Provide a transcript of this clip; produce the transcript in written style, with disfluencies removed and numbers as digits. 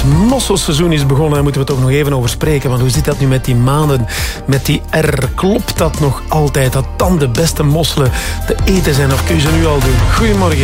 Het mosselseizoen is begonnen, daar moeten we toch nog even over spreken. Want hoe zit dat nu met die maanden, met die R? Klopt dat nog altijd, dat dan de beste mosselen te eten zijn? Of kun je ze nu al doen? Goedemorgen.